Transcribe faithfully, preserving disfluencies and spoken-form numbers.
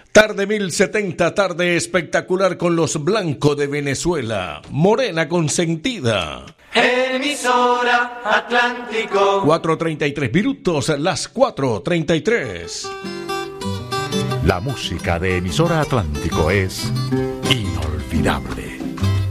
Tarde mil setenta, tarde espectacular con los Blanco de Venezuela. Morena consentida. Emisora Atlántico. cuatro treinta y tres minutos, las cuatro treinta y tres. La música de Emisora Atlántico es inolvidable.